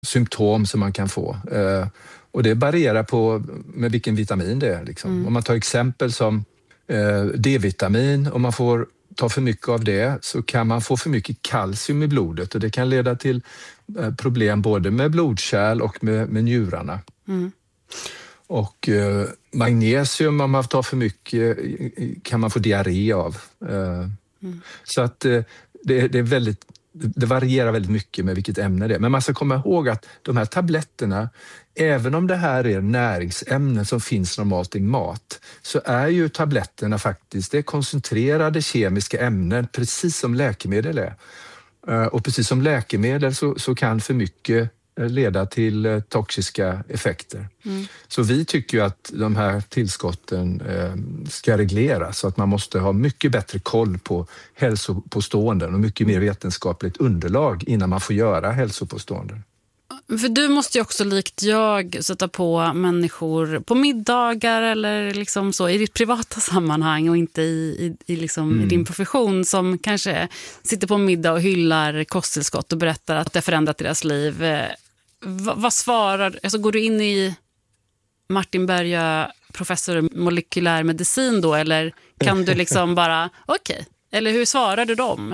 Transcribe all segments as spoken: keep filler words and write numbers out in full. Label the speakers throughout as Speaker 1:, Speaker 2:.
Speaker 1: symptom som man kan få. Eh, och det varierar på med vilken vitamin det är. Liksom. Mm. Om man tar exempel som eh, D-vitamin, om man får ta för mycket av det så kan man få för mycket kalcium i blodet och det kan leda till eh, problem både med blodkärl och med, med njurarna. Mm. Och eh, magnesium, om man tar för mycket kan man få diarré av. Eh, mm. Så att eh, det, det är väldigt Det varierar väldigt mycket med vilket ämne det är. Men man ska komma ihåg att de här tabletterna, även om det här är näringsämnen som finns normalt i mat, så är ju tabletterna faktiskt det är koncentrerade kemiska ämnen, precis som läkemedel är. Och precis som läkemedel så, så kan för mycket leda till toxiska effekter. Mm. Så vi tycker ju att de här tillskotten eh, ska regleras så att man måste ha mycket bättre koll på hälsopåståenden och mycket mer vetenskapligt underlag innan man får göra hälsopåståenden.
Speaker 2: För du måste ju också likt jag sätta på människor på middagar eller liksom så i ditt privata sammanhang och inte i, i, i, liksom mm. i din profession som kanske sitter på en middag och hyllar kosttillskott och berättar att det har förändrat deras liv. V- vad svarar, alltså går du in i Martin Berga, professor i molekylär medicin då eller kan du liksom bara okej, okay. Eller hur svarar du dem?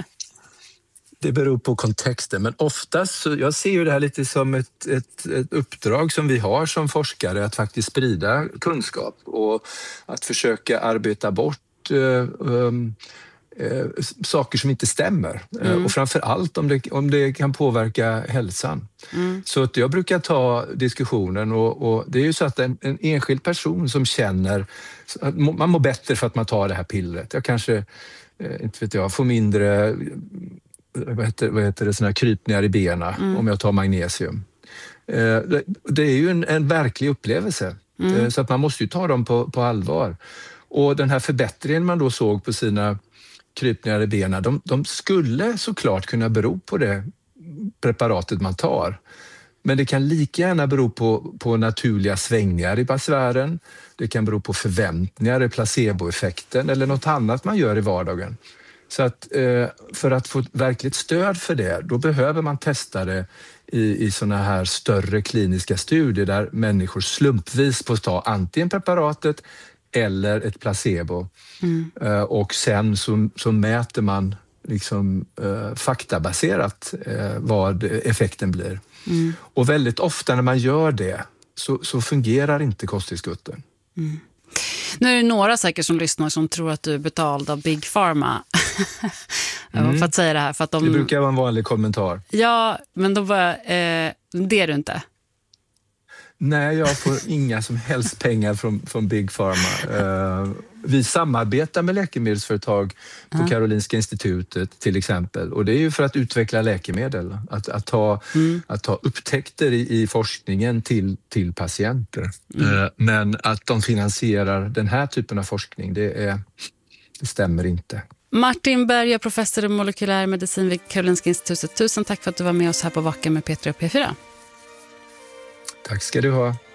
Speaker 1: Det beror på kontexten, men oftast så, jag ser ju det här lite som ett, ett, ett uppdrag som vi har som forskare att faktiskt sprida kunskap och att försöka arbeta bort uh, um, uh, saker som inte stämmer mm. uh, och framför allt om det, om det kan påverka hälsan. Mm. Så att jag brukar ta diskussionen och, och det är ju så att en, en enskild person som känner att man mår bättre för att man tar det här pillret. Jag kanske, uh, inte vet jag, får mindre vad heter, vad heter det, såna här krypningar i benen mm. om jag tar magnesium. Eh, det, det är ju en, en verklig upplevelse. Mm. Eh, så att man måste ju ta dem på, på allvar. Och den här förbättringen man då såg på sina krypningar i benen, de, de skulle såklart kunna bero på det preparatet man tar. Men det kan lika gärna bero på, på naturliga svängningar i besvären. Det kan bero på förväntningar, placeboeffekten eller något annat man gör i vardagen. Så att eh, för att få verkligt stöd för det, då behöver man testa det i, i såna här större kliniska studier där människor slumpvis får ta antingen preparatet eller ett placebo. Mm. Eh, och sen så, så mäter man liksom eh, faktabaserat eh, vad effekten blir. Mm. Och väldigt ofta när man gör det så, så fungerar inte kosttillskotten.
Speaker 2: Mm. Nu är det några säkert som lyssnar som tror att du är betald av Big Pharma. Mm. För att säga det här. För att de...
Speaker 1: Det brukar vara en vanlig kommentar.
Speaker 2: Ja, men då var, eh, det är du inte.
Speaker 1: Nej, jag får inga som helst pengar från, från Big Pharma. Uh, vi samarbetar med läkemedelsföretag på uh. Karolinska institutet till exempel. Och det är ju för att utveckla läkemedel. Att, att, ta, mm. att ta upptäckter i, i forskningen till, till patienter. Mm. Uh, men att de finansierar den här typen av forskning, det, är, det stämmer inte.
Speaker 2: Martin Berga, professor i molekylär medicin vid Karolinska institutet. Tusen tack för att du var med oss här på Vaken med Petra och P fyra.
Speaker 1: Tack ska du ha.